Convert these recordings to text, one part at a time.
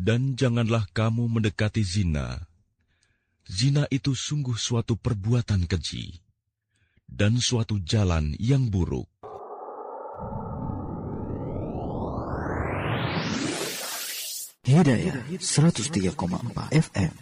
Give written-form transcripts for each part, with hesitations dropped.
Dan janganlah kamu mendekati zina. Zina itu sungguh suatu perbuatan keji dan suatu jalan yang buruk. Hidayah 103,4 FM.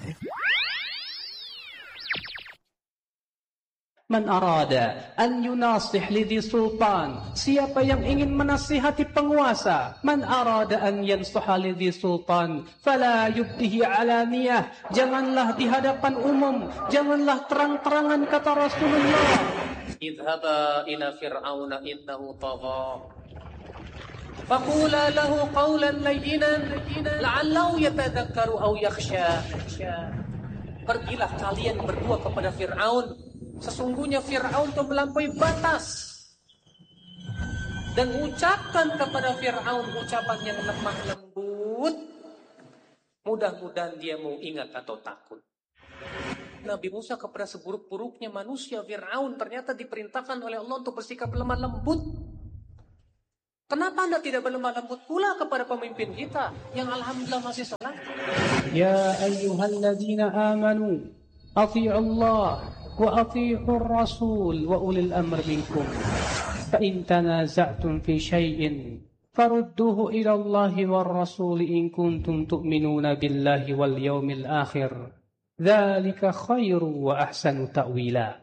Man arada an yunasih lidhi sultan, siapa yang ingin menasihati penguasa. Man arada an yansuha lidhi sultan, fala yubdihi alaniyah, janganlah di hadapan umum, janganlah terang-terangan, kata Rasulullah. Idhaba ila fir'auna innahu tagha, faqula lahu qawlan layyinan la'allahu yatadhakkaru aw yakhsha. Pergilah kalian berdua kepada Fir'aun, sesungguhnya Fir'aun itu melampaui batas. Dan ucapkan kepada Fir'aun ucapan yang lemah lembut, mudah-mudahan dia mau ingat atau takut. Nabi Musa kepada seburuk-buruknya manusia, Fir'aun, ternyata diperintahkan oleh Allah untuk bersikap lemah lembut. Kenapa Anda tidak berlemah lembut pula kepada pemimpin kita yang alhamdulillah masih salat? Ya ayyuhalladzina amanu athi'u Allah wa athi'ur rasul wa ulil amr minkum. Fa in tanaza'tum fi syai'in farudduhu ila Allah war rasul in kuntum tu'minuna billahi wal yawmil akhir. Dzalika khairu wa ahsanu ta'wila.